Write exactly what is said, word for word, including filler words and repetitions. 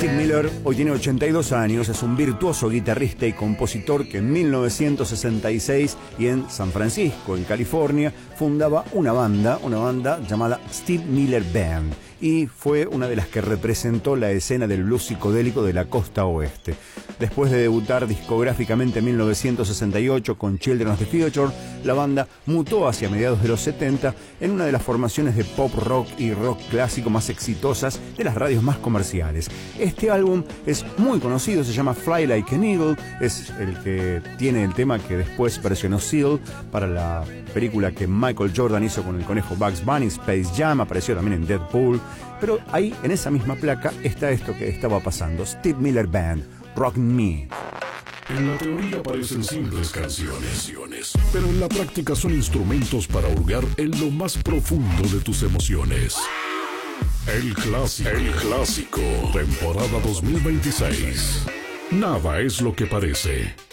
Steve Miller hoy tiene ochenta y dos años, es un virtuoso guitarrista y compositor que en mil novecientos sesenta y seis y en San Francisco, en California, fundaba una banda, una banda llamada Steve Miller Band, y fue una de las que representó la escena del blues psicodélico de la costa oeste. Después de debutar discográficamente en mil novecientos sesenta y ocho con Children of the Future, la banda mutó hacia mediados de los setenta en una de las formaciones de pop rock y rock clásico más exitosas de las radios más comerciales. Este álbum es muy conocido, se llama Fly Like an Eagle, es el que tiene el tema que después versionó Seal para la película que Michael Jordan hizo con el conejo Bugs Bunny, Space Jam, apareció también en Deadpool, pero ahí en esa misma placa está esto que estaba pasando, Steve Miller Band, Rock Me. En la teoría parecen simples canciones, pero en la práctica son instrumentos para hurgar en lo más profundo de tus emociones. El clásico, el clásico, temporada dos mil veintiséis. Nada es lo que parece.